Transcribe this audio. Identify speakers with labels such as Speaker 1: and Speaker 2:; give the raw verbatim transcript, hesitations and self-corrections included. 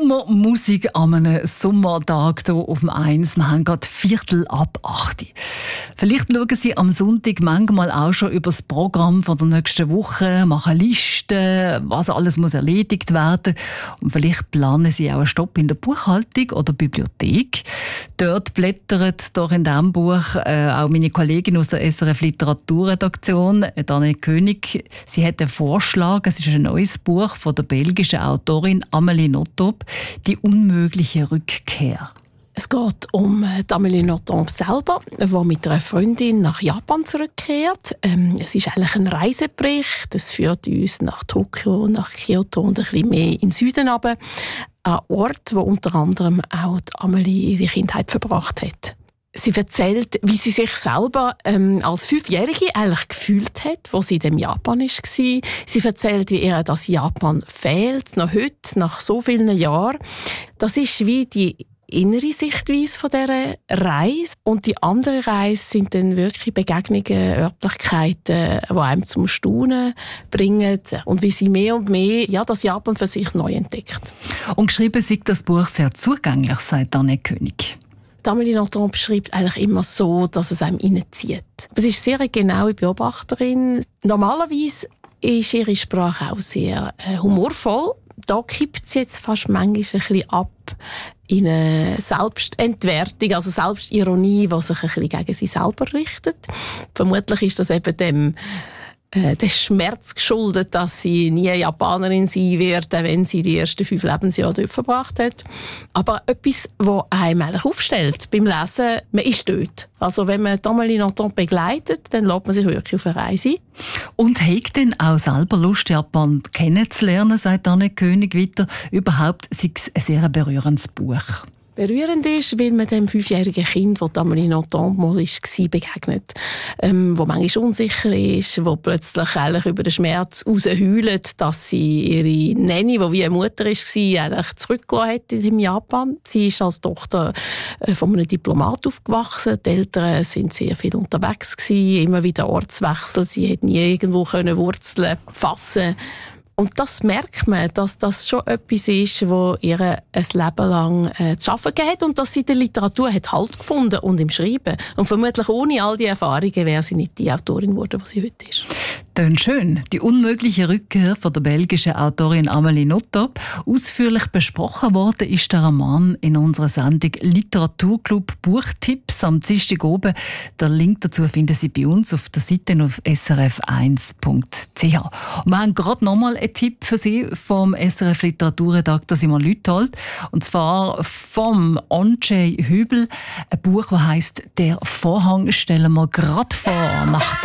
Speaker 1: Sommermusik an einem Sommertag hier auf dem eins. Wir haben gerade Viertel ab acht. Vielleicht schauen Sie am Sonntag manchmal auch schon über das Programm von der nächsten Woche, machen Listen, was alles muss erledigt werden. Und vielleicht planen Sie auch einen Stopp in der Buchhaltung oder Bibliothek. Dort blättert doch in diesem Buch äh, auch meine Kollegin aus der S R F Literaturredaktion, Daniel König. Sie hat einen Vorschlag. Es ist ein neues Buch von der belgischen Autorin Amélie Nothomb, «Die unmögliche Rückkehr».
Speaker 2: Es geht um Amélie Nothomb selber, die mit einer Freundin nach Japan zurückkehrt. Ähm, es ist eigentlich ein Reisebericht. Es führt uns nach Tokio, nach Kyoto und ein bisschen mehr in den Süden runter. Ein Ort, wo unter anderem auch Amélie ihre Kindheit verbracht hat. Sie erzählt, wie sie sich selber ähm, als Fünfjährige eigentlich gefühlt hat, wo sie in dem Japan war. Sie erzählt, wie ihr das Japan fehlt, noch heute, nach so vielen Jahren. Das ist wie die innere Sichtweise von dieser Reise. Und die andere Reise sind dann wirklich Begegnungen, Örtlichkeiten, die einem zum Staunen bringen und wie sie mehr und mehr ja, das Japan für sich neu entdeckt.
Speaker 1: Und geschrieben ist das Buch sehr zugänglich, sagt Daniel König.
Speaker 2: Amélie Nothomb schreibt eigentlich immer so, dass es einem reinzieht. Sie ist sehr eine genaue Beobachterin. Normalerweise ist ihre Sprache auch sehr äh, humorvoll. Da kippt sie jetzt fast manchmal ein bisschen ab in eine Selbstentwertung, also Selbstironie, die sich ein bisschen gegen sie selber richtet. Vermutlich ist das eben dem äh, der Schmerz geschuldet, dass sie nie Japanerin sein wird, wenn sie die ersten fünf Lebensjahre dort verbracht hat. Aber etwas, das einem eigentlich aufstellt beim Lesen, man ist dort. Also wenn man Amélie Nothomb begleitet, dann lässt man sich wirklich auf eine Reise ein.
Speaker 1: Und hat denn auch selber Lust, Japan kennenzulernen, sagt Anne König weiter. Überhaupt sei es ein sehr berührendes Buch.
Speaker 2: Berührend ist, weil man dem fünfjährigen Kind, das Amélie Nothomb mal war, begegnet. Ähm, wo manchmal unsicher ist, wo plötzlich eigentlich über den Schmerz rausheult, dass sie ihre Nanny, die wie eine Mutter war, eigentlich zurückgelassen hat in Japan. Sie ist als Tochter von einem Diplomat aufgewachsen. Die Eltern sind sehr viel unterwegs gewesen, immer wieder Ortswechsel. Sie hat nie irgendwo Wurzeln fassen. Und das merkt man, dass das schon etwas ist, was ihr ein Leben lang äh, zu arbeiten gegeben hat und dass sie in der Literatur hat Halt gefunden und im Schreiben. Und vermutlich ohne all die Erfahrungen wäre sie nicht die Autorin geworden, die sie heute ist.
Speaker 1: Tönt schön. Die unmögliche Rückkehr von der belgischen Autorin Amélie Nothomb. Ausführlich besprochen worden ist der Roman in unserer Sendung Literaturclub Buchtipps am Dienstag oben. Der Link dazu finden Sie bei uns auf der Seite auf s r f eins punkt c h. Und wir haben gerade nochmal einen Tipp für Sie vom S R F Literaturredakteur Simon Lüthold. Und zwar vom Andrzej Hübel. Ein Buch, das heisst «Der Vorhang» stellen wir gerade vor. Nach